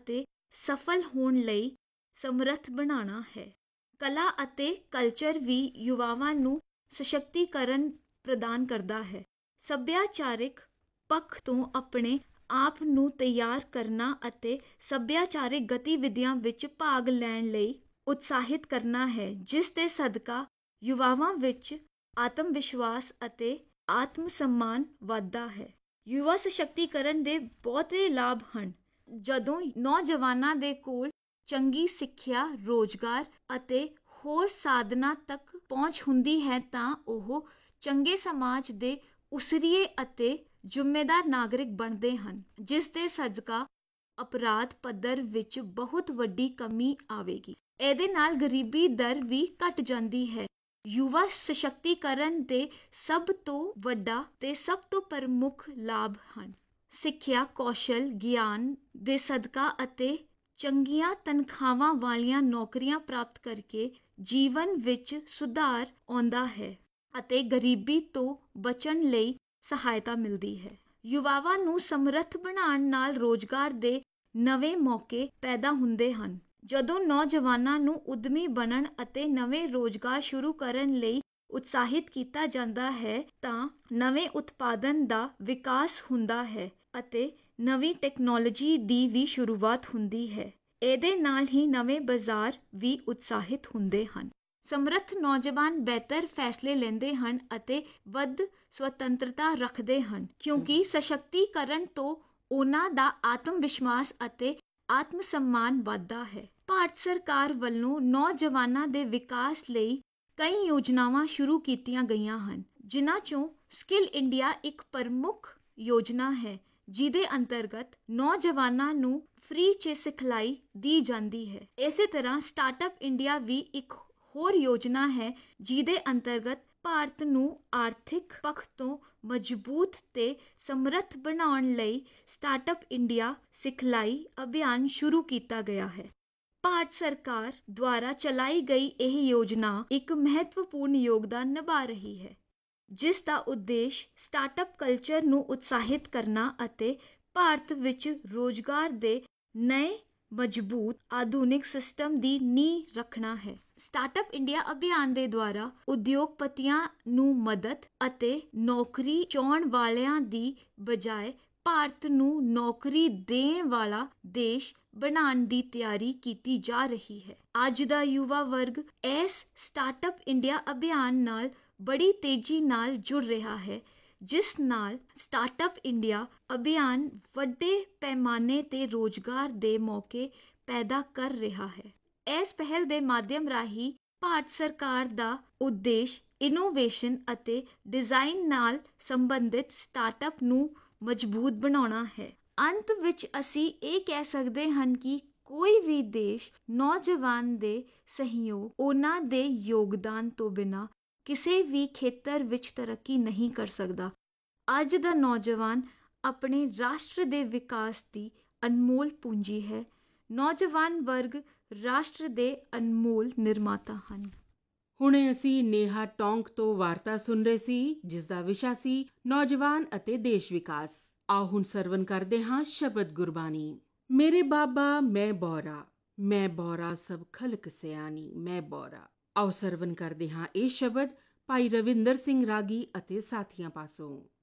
ਅਤੇ ਸਫਲ ਹੋਣ ਲਈ ਸਮਰੱਥ ਬਣਾਉਣਾ ਹੈ। ਕਲਾ ਅਤੇ ਕਲਚਰ ਵੀ ਯੁਵਾਵਾਂ ਨੂੰ ਸਸ਼ਕਤੀਕਰਨ ਪ੍ਰਦਾਨ ਕਰਦਾ ਹੈ। ਸੱਭਿਆਚਾਰਿਕ ਪੱਖ ਤੋਂ ਆਪਣੇ ਆਪ ਨੂੰ ਤਿਆਰ ਕਰਨਾ ਅਤੇ ਸੱਭਿਆਚਾਰਿਕ ਗਤੀਵਿਧੀਆਂ ਵਿੱਚ ਭਾਗ ਲੈਣ ਲਈ ਉਤਸ਼ਾਹਿਤ ਕਰਨਾ ਹੈ, ਜਿਸ ਦੇ ਸਦਕਾ ਯੁਵਾਵਾਂ ਵਿੱਚ ਆਤਮ ਵਿਸ਼ਵਾਸ ਅਤੇ ਆਤਮ ਸਨਮਾਨ ਵੱਧਦਾ ਹੈ। ਯੁਵਾ ਸਸ਼ਕਤੀਕਰਨ ਦੇ ਬਹੁਤੇ ਲਾਭ ਹਨ। ਜਦੋਂ ਨੌਜਵਾਨਾਂ ਦੇ ਕੋਲ ਚੰਗੀ ਸਿੱਖਿਆ, ਰੋਜ਼ਗਾਰ ਅਤੇ ਹੋਰ ਸਾਧਨਾਂ ਤੱਕ ਪਹੁੰਚ ਹੁੰਦੀ ਹੈ ਤਾਂ ਉਹ ਚੰਗੇ ਸਮਾਜ ਦੇ ਉਸਰੀਏ ਅਤੇ ਜ਼ਿੰਮੇਦਾਰ ਨਾਗਰਿਕ ਬਣਦੇ ਹਨ, ਜਿਸ ਦੇ ਸਦਕਾ ਅਪਰਾਧ ਪੱਧਰ ਵਿੱਚ ਬਹੁਤ ਵੱਡੀ ਕਮੀ ਆਵੇਗੀ। ਇਹਦੇ ਨਾਲ ਗਰੀਬੀ ਦਰ ਵੀ ਘਟ ਜਾਂਦੀ ਹੈ। ਯੁਵਾ ਸਸ਼ਕਤੀਕਰਨ ਦੇ ਸਭ ਤੋਂ ਵੱਡਾ ਤੇ ਸਭ ਤੋਂ ਪ੍ਰਮੁੱਖ ਲਾਭ ਹਨ ਸਿੱਖਿਆ, ਕੌਸ਼ਲ, ਗਿਆਨ ਦੇ ਸਦਕਾ ਅਤੇ ਚੰਗੀਆਂ ਤਨਖਾਹਾਂ ਵਾਲੀਆਂ ਨੌਕਰੀਆਂ ਪ੍ਰਾਪਤ ਕਰਕੇ ਜੀਵਨ ਵਿੱਚ ਸੁਧਾਰ ਆਉਂਦਾ ਹੈ ਅਤੇ ਗਰੀਬੀ ਤੋਂ ਬਚਣ ਲਈ ਸਹਾਇਤਾ ਮਿਲਦੀ ਹੈ। ਯੁਵਾਵਾਂ ਨੂੰ ਸਮਰੱਥ ਬਣਾਉਣ ਨਾਲ ਰੋਜ਼ਗਾਰ ਦੇ ਨਵੇਂ ਮੌਕੇ ਪੈਦਾ ਹੁੰਦੇ ਹਨ। ਜਦੋਂ ਨੌਜਵਾਨਾਂ ਨੂੰ ਉੱਦਮੀ ਬਣਨ ਅਤੇ ਨਵੇਂ ਰੋਜ਼ਗਾਰ ਸ਼ੁਰੂ ਕਰਨ ਲਈ ਉਤਸ਼ਾਹਿਤ ਕੀਤਾ ਜਾਂਦਾ ਹੈ ਤਾਂ ਨਵੇਂ ਉਤਪਾਦਨ ਦਾ ਵਿਕਾਸ ਹੁੰਦਾ ਹੈ ਅਤੇ ਨਵੀਂ ਟੈਕਨੋਲੋਜੀ ਦੀ ਵੀ ਸ਼ੁਰੂਆਤ ਹੁੰਦੀ ਹੈ। ਇਹਦੇ ਨਾਲ ਹੀ ਨਵੇਂ ਬਾਜ਼ਾਰ ਵੀ ਉਤਸ਼ਾਹਿਤ ਹੁੰਦੇ ਹਨ। ਸਮਰੱਥ ਨੌਜਵਾਨ ਬਿਹਤਰ ਫੈਸਲੇ ਲੈਂਦੇ ਹਨ ਅਤੇ ਵੱਧ ਸੁਤੰਤਰਤਾ ਰੱਖਦੇ ਹਨ, ਕਿਉਂਕਿ ਸਸ਼ਕਤੀਕਰਨ ਤੋਂ ਉਹਨਾਂ ਦਾ ਆਤਮ ਵਿਸ਼ਵਾਸ ਅਤੇ ਆਤਮ ਸਨਮਾਨ ਵੱਧਦਾ ਹੈ। ਭਾਰਤ ਸਰਕਾਰ ਵੱਲੋਂ ਨੌਜਵਾਨਾਂ ਦੇ ਵਿਕਾਸ ਲਈ ਕਈ ਯੋਜਨਾਵਾਂ ਸ਼ੁਰੂ ਕੀਤੀਆਂ ਗਈਆਂ ਹਨ, ਜਿਨ੍ਹਾਂ ਚੋਂ ਸਕਿੱਲ ਇੰਡੀਆ ਇੱਕ ਪ੍ਰਮੁੱਖ ਯੋਜਨਾ ਹੈ, ਜਿਹਦੇ ਅੰਤਰਗਤ ਨੌਜਵਾਨਾਂ ਨੂੰ ਫ੍ਰੀ 'ਚ ਸਿਖਲਾਈ ਦੀ ਜਾਂਦੀ ਹੈ। ਇਸੇ ਤਰ੍ਹਾਂ ਸਟਾਰਟਅਪ ਇੰਡੀਆ ਵੀ ਇੱਕ ਹੋਰ ਯੋਜਨਾ ਹੈ, ਜਿਹਦੇ ਅੰਤਰਗਤ ਭਾਰਤ ਨੂੰ ਆਰਥਿਕ ਪੱਖ ਤੋਂ ਮਜ਼ਬੂਤ ਤੇ ਸਮਰੱਥ ਬਣਾਉਣ ਲਈ ਸਟਾਰਟਅਪ ਇੰਡੀਆ ਸਿਖਲਾਈ ਅਭਿਆਨ ਸ਼ੁਰੂ ਕੀਤਾ ਗਿਆ ਹੈ। ਭਾਰਤ ਸਰਕਾਰ ਦੁਆਰਾ ਚਲਾਈ ਗਈ ਇਹ ਯੋਜਨਾ ਇੱਕ ਮਹੱਤਵਪੂਰਨ ਯੋਗਦਾਨ ਨਿਭਾ ਰਹੀ ਹੈ, ਜਿਸ ਦਾ ਉਦੇਸ਼ ਸਟਾਰਟਅਪ ਕਲਚਰ ਨੂੰ ਉਤਸ਼ਾਹਿਤ ਕਰਨਾ ਅਤੇ ਭਾਰਤ ਵਿੱਚ ਰੋਜ਼ਗਾਰ ਦੇ ਨਏ ਮਜ਼ਬੂਤ ਆਧੁਨਿਕ ਸਿਸਟਮ ਦੀ ਨੀਂਹ ਰੱਖਣਾ ਹੈ। ਸਟਾਰਟਅਪ ਇੰਡੀਆ ਅਭਿਆਨ ਦੇ ਦੁਆਰਾ ਉਦਯੋਗਪਤੀਆਂ ਨੂੰ ਮਦਦ ਅਤੇ ਨੌਕਰੀ ਚਾਹੁਣ ਵਾਲਿਆਂ ਦੀ ਬਜਾਏ ਭਾਰਤ ਨੂੰ ਨੌਕਰੀ ਦੇਣ ਵਾਲਾ ਦੇਸ਼ ਬਣਾਉਣ ਦੀ ਤਿਆਰੀ ਕੀਤੀ ਜਾ ਰਹੀ ਹੈ। ਅੱਜ ਦਾ ਯੁਵਾ ਵਰਗ ਇਸ ਸਟਾਰਟਅਪ ਇੰਡੀਆ ਅਭਿਆਨ ਨਾਲ ਬੜੀ ਤੇਜ਼ੀ ਨਾਲ ਜੁੜ ਰਿਹਾ ਹੈ, ਜਿਸ ਨਾਲ ਸਟਾਰਟਅਪ ਇੰਡੀਆ ਅਭਿਆਨ ਵੱਡੇ ਪੈਮਾਨੇ ਤੇ ਰੋਜ਼ਗਾਰ ਦੇ ਮੌਕੇ ਪੈਦਾ ਕਰ ਰਿਹਾ ਹੈ। ਇਸ ਪਹਿਲ ਦੇ ਮਾਧਿਅਮ ਰਾਹੀਂ ਭਾਰਤ ਸਰਕਾਰ ਦਾ ਉਦੇਸ਼ ਇਨੋਵੇਸ਼ਨ ਅਤੇ ਡਿਜ਼ਾਈਨ ਨਾਲ ਸੰਬੰਧਿਤ ਸਟਾਰਟਅਪ ਨੂੰ ਮਜ਼ਬੂਤ ਬਣਾਉਣਾ ਹੈ। ਅੰਤ ਵਿੱਚ ਅਸੀਂ ਇਹ ਕਹਿ ਸਕਦੇ ਹਾਂ ਕਿ ਕੋਈ ਵੀ ਦੇਸ਼ ਨੌਜਵਾਨ ਦੇ ਸਹਿਯੋਗ, ਉਹਨਾਂ ਦੇ ਯੋਗਦਾਨ ਤੋਂ ਬਿਨਾਂ ਕਿਸੇ ਵੀ ਖੇਤਰ ਵਿੱਚ ਤਰੱਕੀ ਨਹੀਂ ਕਰ ਸਕਦਾ। ਅੱਜ ਦਾ ਨੌਜਵਾਨ ਆਪਣੇ ਰਾਸ਼ਟਰ ਦੇ ਵਿਕਾਸ ਦੀ ਅਨਮੋਲ ਪੂੰਜੀ ਹੈ। ਨੌਜਵਾਨ ਵਰਗ ਰਾਸ਼ਟਰ ਦੇ ਅਨਮੋਲ ਨਿਰਮਾਤਾ ਹਨ। ਹੁਣੇ ਅਸੀਂ ਨੇਹਾ ਟੌਂਕ ਤੋਂ ਵਾਰਤਾ ਸੁਣ ਰਹੇ ਸੀ, ਜਿਸ ਦਾ ਵਿਸ਼ਾ ਸੀ ਨੌਜਵਾਨ ਅਤੇ ਦੇਸ਼ ਵਿਕਾਸ। ਆਓ ਹੁਣ ਸਰਵਣ ਕਰਦੇ ਹਾਂ ਸ਼ਬਦ ਗੁਰਬਾਣੀ। ਮੇਰੇ ਬਾਬਾ ਮੈਂ ਬੋਰਾ ਸਭ ਖਲਕ ਸਿਆਣੀ ਮੈਂ ਬੋਰਾ। ਆਓ ਸਰਵਣ ਕਰਦੇ ਹਾਂ ਇਹ ਸ਼ਬਦ ਭਾਈ ਰਵਿੰਦਰ ਸਿੰਘ ਰਾਗੀ ਅਤੇ ਸਾਥੀਆਂ ਪਾਸੋਂ।